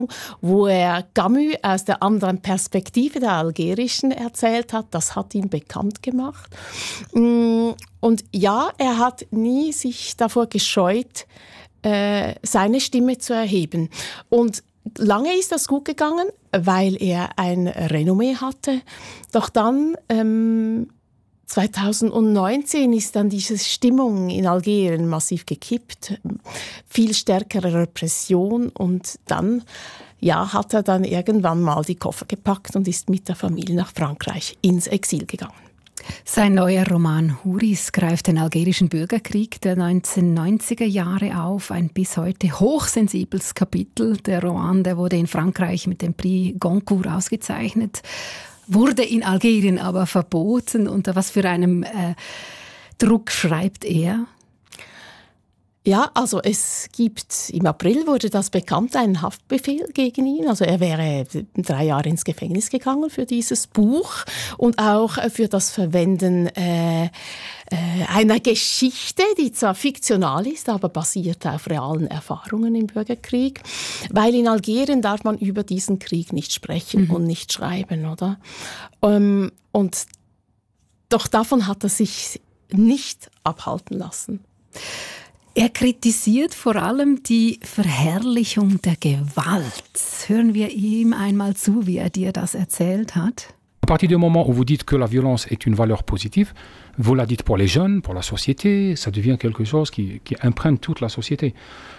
wo er Camus aus der anderen Perspektive, der algerischen, erzählt hat. Das hat ihn bekannt gemacht. Und ja, er hat nie sich davor gescheut, seine Stimme zu erheben. Und lange ist das gut gegangen, weil er ein Renommee hatte. Doch dann 2019 ist dann diese Stimmung in Algerien massiv gekippt, viel stärkere Repression und dann hat er dann irgendwann mal die Koffer gepackt und ist mit der Familie nach Frankreich ins Exil gegangen. Sein neuer Roman Houris greift den algerischen Bürgerkrieg der 1990er Jahre auf, ein bis heute hochsensibles Kapitel. Der Roman, der wurde in Frankreich mit dem Prix Goncourt ausgezeichnet, wurde in Algerien aber verboten. Unter was für einem Druck schreibt er? Ja, also im April wurde das bekannt, ein Haftbefehl gegen ihn. Also er wäre 3 Jahre ins Gefängnis gegangen für dieses Buch und auch für das Verwenden einer Geschichte, die zwar fiktional ist, aber basiert auf realen Erfahrungen im Bürgerkrieg. Weil in Algerien darf man über diesen Krieg nicht sprechen und nicht schreiben, oder? Und doch davon hat er sich nicht abhalten lassen. Er kritisiert vor allem die Verherrlichung der Gewalt. Hören wir ihm einmal zu, wie er dir das erzählt hat. À partir du moment où vous dites que la violence est une valeur positive, vous la dites pour les jeunes, pour la société, ça devient quelque chose qui imprègne toute la société.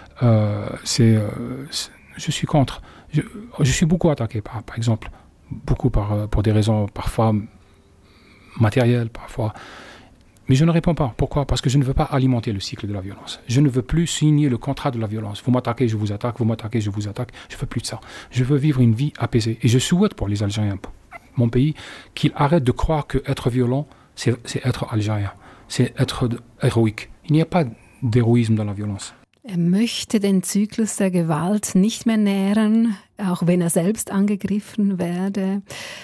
Je suis contre. Je suis beaucoup attaqué, par exemple, pour des raisons parfois matérielles, parfois. Mais je ne réponds pas. Pourquoi? Parce que je ne veux pas alimenter le cycle de la violence. Je ne veux plus signer le contrat de la violence. Vous m'attaquez, je vous attaque. Vous m'attaquez, je vous attaque. Je ne veux plus de ça. Je veux vivre une vie apaisée. Et je souhaite pour les Algériens, pour mon pays, qu'ils arrêtent de croire qu'être violent, c'est être algérien. C'est être héroïque. Il n'y a pas d'héroïsme dans la violence. Er möchte den Zyklus der Gewalt nicht mehr nähren, auch wenn er selbst angegriffen werde.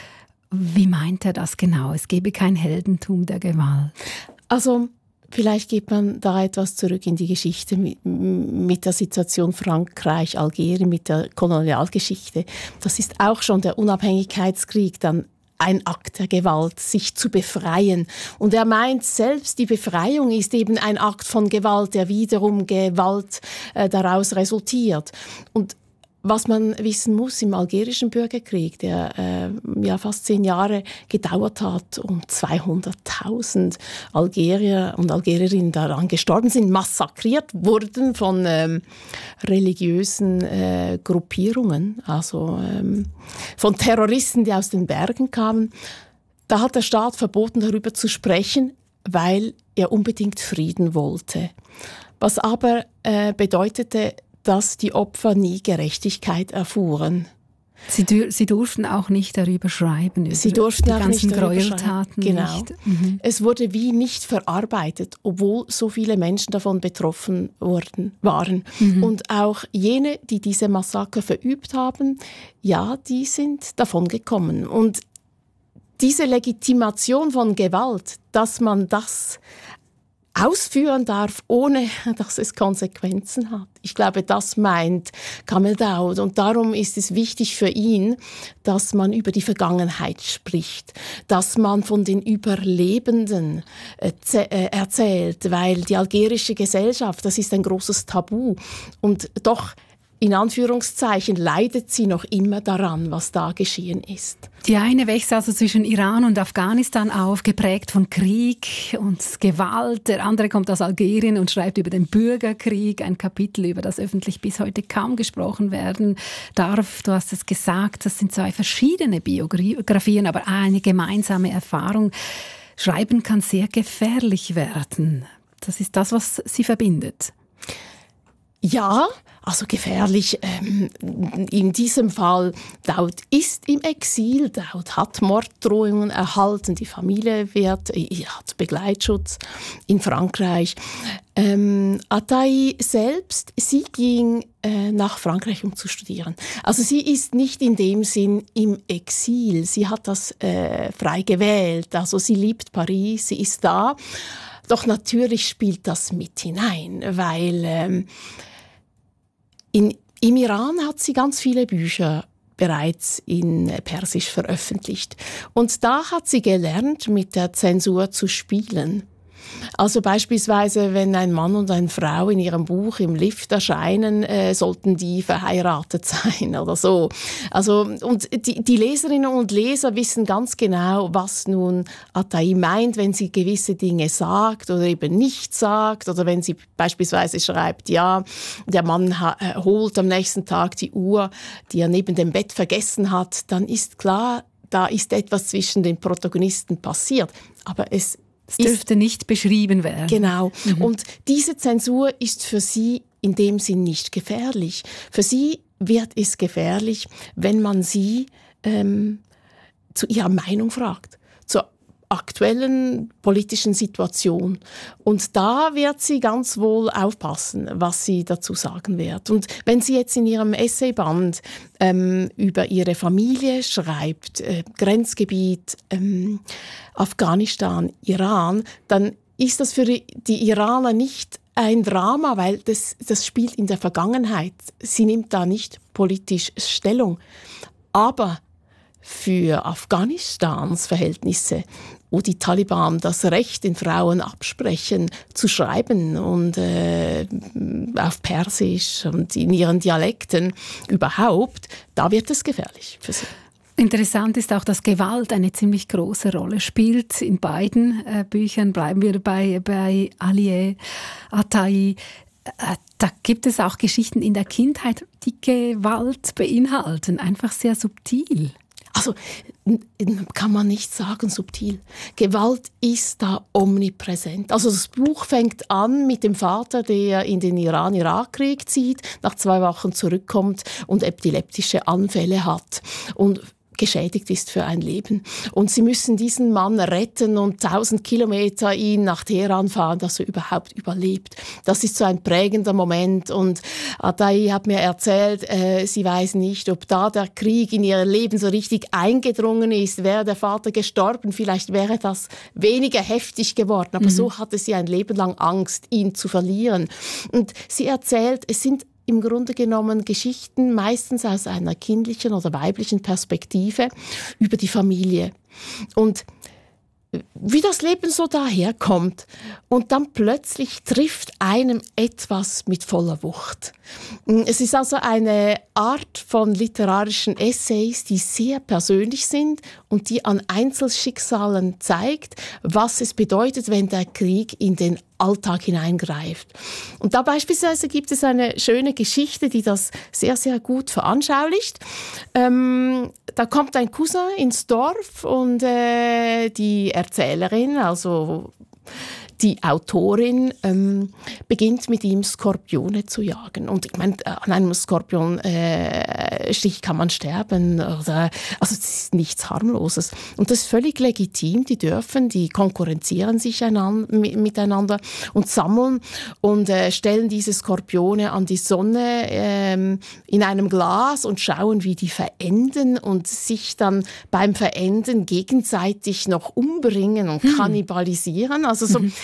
Wie meint er das genau? Es gebe kein Heldentum der Gewalt. Also vielleicht geht man da etwas zurück in die Geschichte mit der Situation Frankreich, Algerien, mit der Kolonialgeschichte. Das ist auch schon der Unabhängigkeitskrieg, dann ein Akt der Gewalt, sich zu befreien. Und er meint selbst, die Befreiung ist eben ein Akt von Gewalt, der wiederum Gewalt daraus resultiert. Und was man wissen muss, im algerischen Bürgerkrieg, der fast 10 Jahre gedauert hat und 200.000 Algerier und Algerierinnen daran gestorben sind, massakriert wurden von religiösen Gruppierungen, also von Terroristen, die aus den Bergen kamen. Da hat der Staat verboten, darüber zu sprechen, weil er unbedingt Frieden wollte. Was aber bedeutete, dass die Opfer nie Gerechtigkeit erfuhren. Sie durften auch nicht darüber schreiben, über Sie durften die auch ganzen nicht Gräueltaten. Genau. Nicht. Es wurde wie nicht verarbeitet, obwohl so viele Menschen davon betroffen waren. Und auch jene, die diese Massaker verübt haben, ja, die sind davon gekommen. Und diese Legitimation von Gewalt, dass man das ausführen darf, ohne dass es Konsequenzen hat. Ich glaube, das meint Kamel Daoud. Und darum ist es wichtig für ihn, dass man über die Vergangenheit spricht, dass man von den Überlebenden erzählt, weil die algerische Gesellschaft, das ist ein großes Tabu. Und doch, in Anführungszeichen, leidet sie noch immer daran, was da geschehen ist. Die eine wächst also zwischen Iran und Afghanistan auf, geprägt von Krieg und Gewalt. Der andere kommt aus Algerien und schreibt über den Bürgerkrieg, ein Kapitel, über das öffentlich bis heute kaum gesprochen werden darf. Du hast es gesagt, das sind 2 verschiedene Biografien, aber eine gemeinsame Erfahrung. Schreiben kann sehr gefährlich werden. Das ist das, was sie verbindet. Ja, also gefährlich. In diesem Fall, Daoud ist im Exil, Daoud hat Morddrohungen erhalten, die Familie hat Begleitschutz in Frankreich. Attai selbst, sie ging nach Frankreich, um zu studieren. Also sie ist nicht in dem Sinn im Exil, sie hat das frei gewählt, also sie liebt Paris, sie ist da. Doch natürlich spielt das mit hinein, weil in Im Iran hat sie ganz viele Bücher bereits in Persisch veröffentlicht. Und da hat sie gelernt, mit der Zensur zu spielen. Also beispielsweise, wenn ein Mann und eine Frau in ihrem Buch im Lift erscheinen, sollten die verheiratet sein oder so. Also, und die Leserinnen und Leser wissen ganz genau, was nun Attai meint, wenn sie gewisse Dinge sagt oder eben nicht sagt, oder wenn sie beispielsweise schreibt, ja, der Mann holt am nächsten Tag die Uhr, die er neben dem Bett vergessen hat, dann ist klar, da ist etwas zwischen den Protagonisten passiert. Aber es dürfte nicht beschrieben werden. Genau. Und diese Zensur ist für sie in dem Sinn nicht gefährlich. Für sie wird es gefährlich, wenn man sie zu ihrer Meinung fragt, zur aktuellen politischen Situation. Und da wird sie ganz wohl aufpassen, was sie dazu sagen wird. Und wenn sie jetzt in ihrem Essayband über ihre Familie schreibt, Grenzgebiet Afghanistan, Iran, dann ist das für die Iraner nicht ein Drama, weil das spielt in der Vergangenheit. Sie nimmt da nicht politisch Stellung. Aber für Afghanistans Verhältnisse, wo die Taliban das Recht den Frauen absprechen, zu schreiben und auf Persisch und in ihren Dialekten überhaupt, da wird es gefährlich für sie. Interessant ist auch, dass Gewalt eine ziemlich große Rolle spielt. In beiden Büchern bleiben wir bei Aliye Attai. Da gibt es auch Geschichten in der Kindheit, die Gewalt beinhalten, einfach sehr subtil. Also kann man nicht sagen subtil. Gewalt ist da omnipräsent. Also das Buch fängt an mit dem Vater, der in den Iran-Irak-Krieg zieht, nach 2 Wochen zurückkommt und epileptische Anfälle hat und geschädigt ist für ein Leben. Und sie müssen diesen Mann retten und 1000 Kilometer ihn nach Teheran fahren, dass er überhaupt überlebt. Das ist so ein prägender Moment. Und Attai hat mir erzählt, sie weiß nicht, ob da der Krieg in ihr Leben so richtig eingedrungen ist. Wäre der Vater gestorben, vielleicht wäre das weniger heftig geworden. Aber so hatte sie ein Leben lang Angst, ihn zu verlieren. Und sie erzählt, es sind im Grunde genommen Geschichten, meistens aus einer kindlichen oder weiblichen Perspektive, über die Familie. Und wie das Leben so daherkommt und dann plötzlich trifft einem etwas mit voller Wucht. Es ist also eine Art von literarischen Essays, die sehr persönlich sind und die an Einzelschicksalen zeigt, was es bedeutet, wenn der Krieg in den Alltag hineingreift. Und da beispielsweise gibt es eine schöne Geschichte, die das sehr, sehr gut veranschaulicht. Da kommt ein Cousin ins Dorf und die Erzählerin, also die Autorin, beginnt mit ihm Skorpione zu jagen. Und ich meine, an einem Skorpionstich kann man sterben. Also es ist nichts Harmloses. Und das ist völlig legitim. Die konkurrenzieren sich miteinander und sammeln und stellen diese Skorpione an die Sonne in einem Glas und schauen, wie die verenden und sich dann beim Verenden gegenseitig noch umbringen und kannibalisieren. Also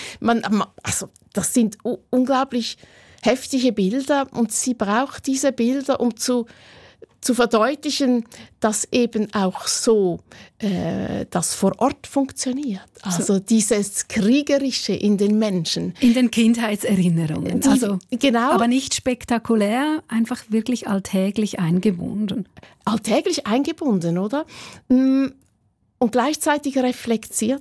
das sind unglaublich heftige Bilder und sie braucht diese Bilder, um zu verdeutlichen, dass eben auch so das vor Ort funktioniert. Also dieses Kriegerische in den Menschen. In den Kindheitserinnerungen. Genau. Aber nicht spektakulär, einfach wirklich alltäglich eingebunden. Alltäglich eingebunden, oder? Und gleichzeitig reflektiert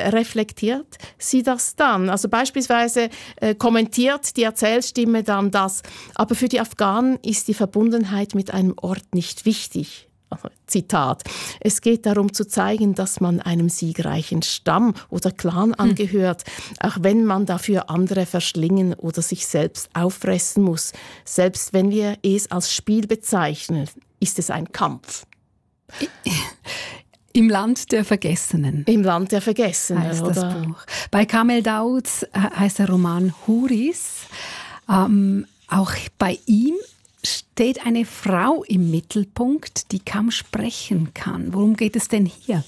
sie das dann. Also beispielsweise kommentiert die Erzählstimme dann das, aber für die Afghanen ist die Verbundenheit mit einem Ort nicht wichtig. Zitat. Es geht darum zu zeigen, dass man einem siegreichen Stamm oder Clan angehört, auch wenn man dafür andere verschlingen oder sich selbst auffressen muss. Selbst wenn wir es als Spiel bezeichnen, ist es ein Kampf. Im Land der Vergessenen. Im Land der Vergessenen, heißt oder? Das Buch. Bei Kamel Daoud heißt der Roman Huris. Auch bei ihm steht eine Frau im Mittelpunkt, die kaum sprechen kann. Worum geht es denn hier?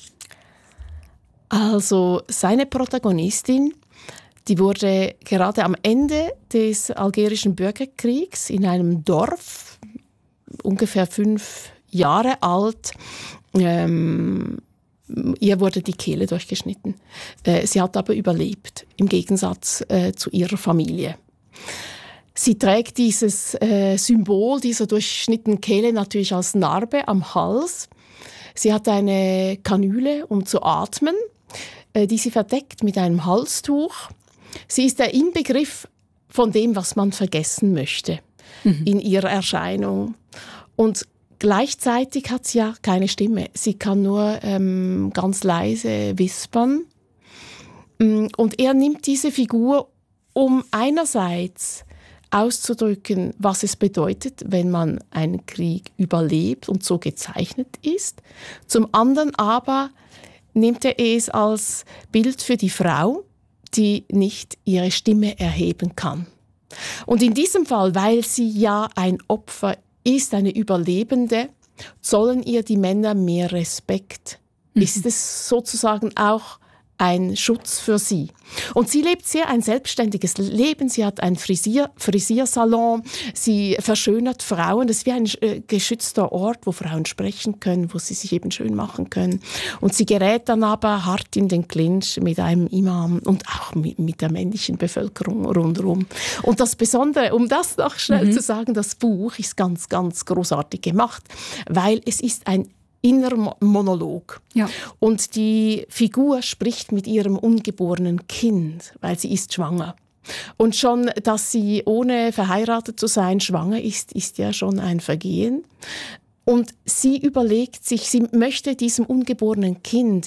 Also seine Protagonistin, die wurde gerade am Ende des algerischen Bürgerkriegs in einem Dorf ungefähr 5 Jahre alt. Ihr wurde die Kehle durchgeschnitten. Sie hat aber überlebt, im Gegensatz zu ihrer Familie. Sie trägt dieses Symbol dieser durchschnittenen Kehle natürlich als Narbe am Hals. Sie hat eine Kanüle, um zu atmen, die sie verdeckt mit einem Halstuch. Sie ist der Inbegriff von dem, was man vergessen möchte in ihrer Erscheinung. Und gleichzeitig hat sie ja keine Stimme. Sie kann nur ganz leise wispern. Und er nimmt diese Figur, um einerseits auszudrücken, was es bedeutet, wenn man einen Krieg überlebt und so gezeichnet ist. Zum anderen aber nimmt er es als Bild für die Frau, die nicht ihre Stimme erheben kann. Und in diesem Fall, weil sie ja ein Opfer ist, eine Überlebende, zollen ihr die Männer mehr Respekt. Ist es sozusagen auch ein Schutz für sie. Und sie lebt sehr ein selbstständiges Leben. Sie hat einen Frisiersalon. Sie verschönert Frauen. Das ist wie ein geschützter Ort, wo Frauen sprechen können, wo sie sich eben schön machen können. Und sie gerät dann aber hart in den Clinch mit einem Imam und auch mit der männlichen Bevölkerung rundherum. Und das Besondere, um das noch schnell zu sagen, das Buch ist ganz, ganz großartig gemacht, weil es ist ein innerer Monolog. Ja. Und die Figur spricht mit ihrem ungeborenen Kind, weil sie ist schwanger. Und schon, dass sie ohne verheiratet zu sein schwanger ist ja schon ein Vergehen. Und sie überlegt sich, sie möchte diesem ungeborenen Kind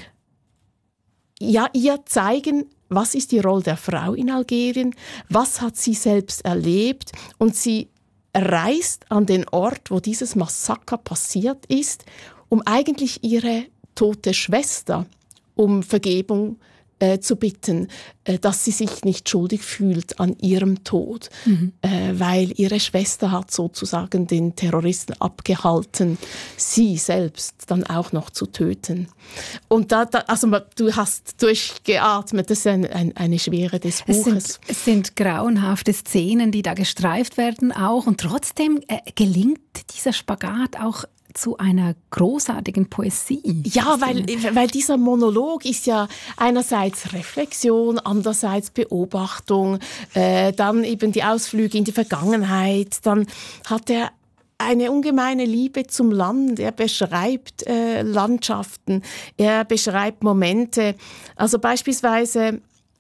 ja ihr zeigen, was ist die Rolle der Frau in Algerien, was hat sie selbst erlebt, und sie reist an den Ort, wo dieses Massaker passiert ist, um eigentlich ihre tote Schwester um Vergebung zu bitten, dass sie sich nicht schuldig fühlt an ihrem Tod, weil ihre Schwester hat sozusagen den Terroristen abgehalten, sie selbst dann auch noch zu töten. Und also du hast durchgeatmet, das ist eine Schwere des Buches. Es sind grauenhafte Szenen, die da gestreift werden auch, und trotzdem gelingt dieser Spagat auch zu einer großartigen Poesie. Ja, weil dieser Monolog ist ja einerseits Reflexion, andererseits Beobachtung, dann eben die Ausflüge in die Vergangenheit, dann hat er eine ungemeine Liebe zum Land. Er beschreibt Landschaften, er beschreibt Momente. Also beispielsweise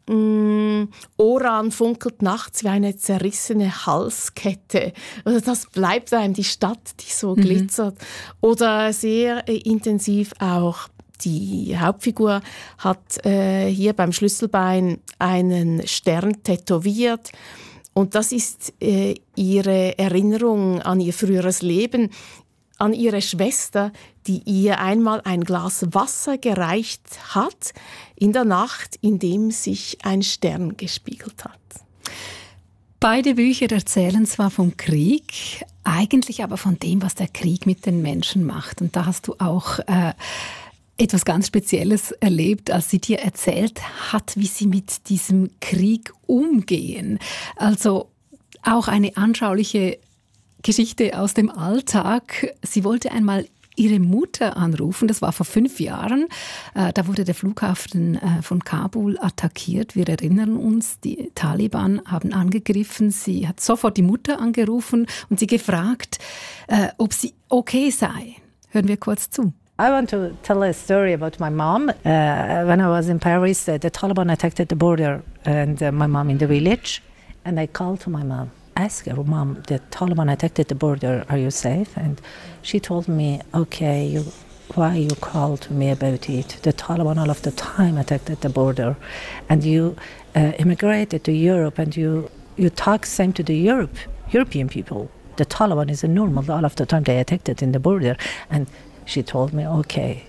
Oran funkelt nachts wie eine zerrissene Halskette. Also das bleibt einem, die Stadt, die so glitzert. Oder sehr intensiv auch die Hauptfigur hat hier beim Schlüsselbein einen Stern tätowiert. Und das ist ihre Erinnerung an ihr früheres Leben, an ihre Schwester, die ihr einmal ein Glas Wasser gereicht hat in der Nacht, in dem sich ein Stern gespiegelt hat. Beide Bücher erzählen zwar vom Krieg, eigentlich aber von dem, was der Krieg mit den Menschen macht. Und da hast du auch etwas ganz Spezielles erlebt, als sie dir erzählt hat, wie sie mit diesem Krieg umgehen. Also auch eine anschauliche Geschichte aus dem Alltag. Sie wollte einmal ihre Mutter anrufen, das war vor 5 Jahren. Da wurde der Flughafen von Kabul attackiert. Wir erinnern uns, die Taliban haben angegriffen. Sie hat sofort die Mutter angerufen und sie gefragt, ob sie okay sei. Hören wir kurz zu. I want to tell a story about my mom. When I was in Paris, the Taliban attacked the border and my mom in the village. And I called to my mom. Ask her, Mom, the Taliban attacked the border, are you safe? And she told me, okay, why you called to me about it? The Taliban all of the time attacked the border. And you immigrated to Europe and you talk same to the European people. The Taliban is normal, all of the time they attacked it in the border. And she told me, okay.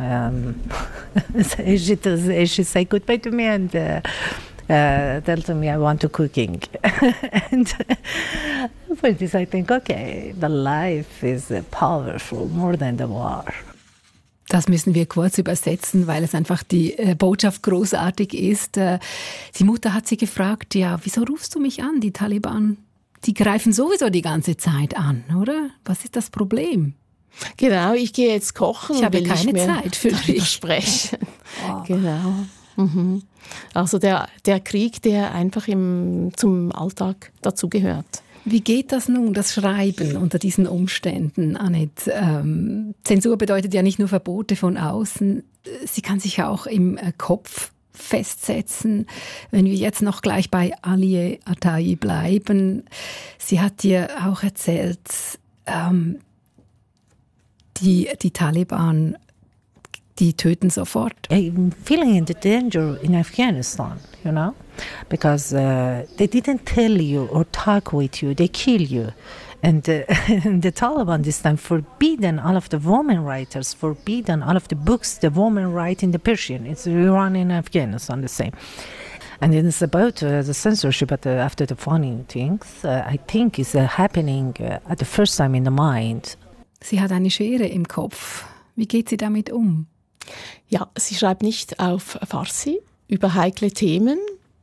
She said goodbye to me and tell me I want to cooking. And for this I think, okay, the life is powerful more than the war. Das müssen wir kurz übersetzen, weil es einfach die Botschaft großartig ist. Die Mutter hat sie gefragt, ja, wieso rufst du mich an? Die Taliban die greifen sowieso die ganze Zeit an, oder? Was ist das Problem? Genau, ich gehe jetzt kochen. Ich habe will keine nicht mehr Zeit für dich. Sprechen. Oh. Genau. Mhm. Also der Krieg, der einfach zum Alltag dazugehört. Wie geht das nun, das Schreiben unter diesen Umständen, Annette? Zensur bedeutet ja nicht nur Verbote von außen, sie kann sich auch im Kopf festsetzen. Wenn wir jetzt noch gleich bei Aliye Atai bleiben, sie hat dir auch erzählt, die Taliban, die töten sofort. I'm feeling the danger in Afghanistan, you know, because they didn't tell you or talk with you, they kill you. And the Taliban this time forbidden all of the women writers, forbidden all of the books the women write in the Persian. It's Iran and Afghanistan the same. And it's about the censorship after the funny things, I think is happening at the first time in the mind. Sie hat eine Schere im Kopf. Wie geht sie damit um? Ja, sie schreibt nicht auf Farsi über heikle Themen.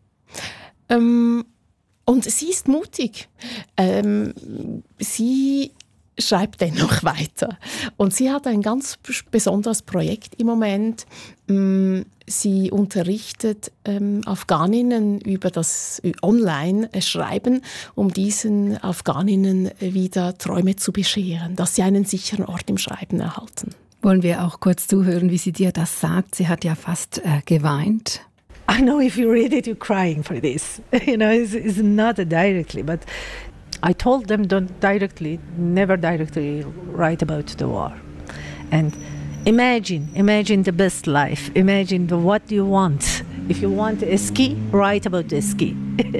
Und sie ist mutig. Sie schreibt dennoch weiter. Und sie hat ein ganz besonderes Projekt im Moment. Sie unterrichtet Afghaninnen über das Online-Schreiben, um diesen Afghaninnen wieder Träume zu bescheren, dass sie einen sicheren Ort im Schreiben erhalten. Wollen wir auch kurz zuhören, wie sie dir das sagt? Sie hat ja fast geweint. I know if you read it, you're crying for this. You know, it's not directly, but I told them never directly write about the war. And imagine the best life. Imagine what you want. If you want a ski, write about the ski.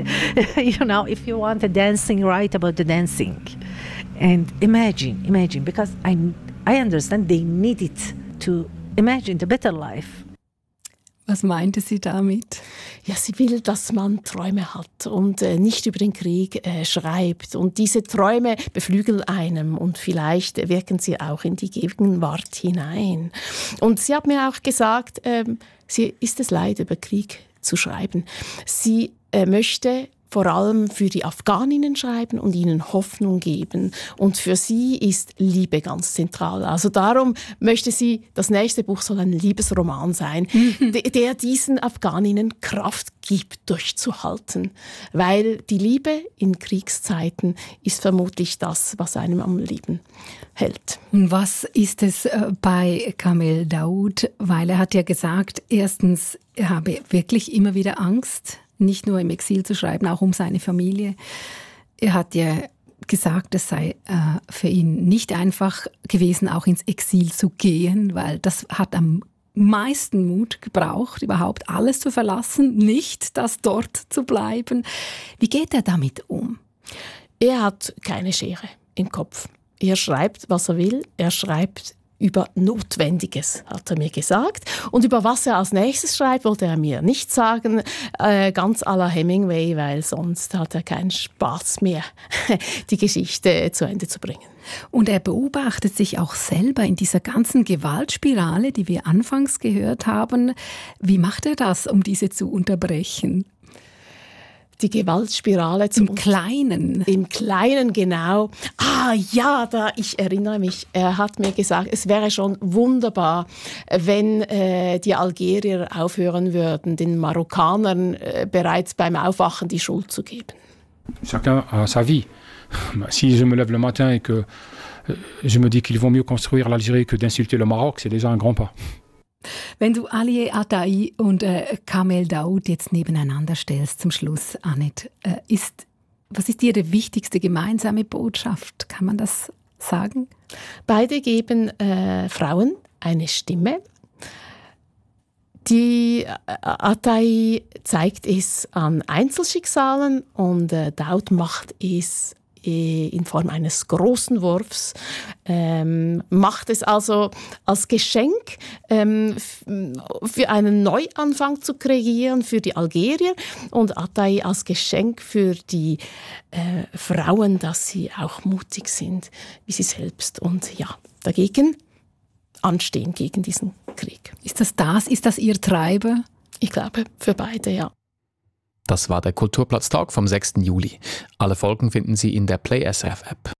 You know, if you want a dancing, write about the dancing. And imagine, because I understand they need it to imagine the better life. Was meinte sie damit? Ja, sie will, dass man Träume hat und nicht über den Krieg schreibt. Und diese Träume beflügeln einem und vielleicht wirken sie auch in die Gegenwart hinein. Und sie hat mir auch gesagt, sie ist es leid, über Krieg zu schreiben. Sie möchte vor allem für die Afghaninnen schreiben und ihnen Hoffnung geben. Und für sie ist Liebe ganz zentral. Also darum möchte sie, das nächste Buch soll ein Liebesroman sein, der diesen Afghaninnen Kraft gibt, durchzuhalten. Weil die Liebe in Kriegszeiten ist vermutlich das, was einem am Leben hält. Was ist es bei Kamel Daoud? Weil er hat ja gesagt, erstens, er habe wirklich immer wieder Angst, nicht nur im Exil zu schreiben, auch um seine Familie. Er hat ja gesagt, es sei für ihn nicht einfach gewesen, auch ins Exil zu gehen, weil das hat am meisten Mut gebraucht, überhaupt alles zu verlassen, nicht das dort zu bleiben. Wie geht er damit um? Er hat keine Schere im Kopf. Er schreibt, was er will. Er schreibt über Notwendiges, hat er mir gesagt. Und über was er als nächstes schreibt, wollte er mir nicht sagen, ganz à la Hemingway, weil sonst hat er keinen Spaß mehr, die Geschichte zu Ende zu bringen. Und er beobachtet sich auch selber in dieser ganzen Gewaltspirale, die wir anfangs gehört haben. Wie macht er das, um diese zu unterbrechen? Die Gewaltspirale im Kleinen. Im Kleinen, genau. Ich erinnere mich. Er hat mir gesagt, es wäre schon wunderbar, wenn die Algerier aufhören würden, den Marokkanern bereits beim Aufwachen die Schuld zu geben. Chacun a sa vie. Si je me lève le matin et que je me dis qu'il vaut mieux construire l'Algérie que d'insulter le Maroc, c'est déjà un grand pas. Wenn du Aliye Atai und Kamel Daoud jetzt nebeneinander stellst zum Schluss, Annette, was ist ihre wichtigste gemeinsame Botschaft? Kann man das sagen? Beide geben Frauen eine Stimme. Die Atai zeigt es an Einzelschicksalen und Daoud macht es in Form eines großen Wurfs, macht es also als Geschenk für einen Neuanfang zu kreieren für die Algerier und Atai als Geschenk für die Frauen, dass sie auch mutig sind, wie sie selbst und ja, dagegen anstehen gegen diesen Krieg. Ist das Ihr Treiber? Ich glaube, für beide, ja. Das war der Kulturplatz-Tag vom 6. Juli. Alle Folgen finden Sie in der Play SRF App.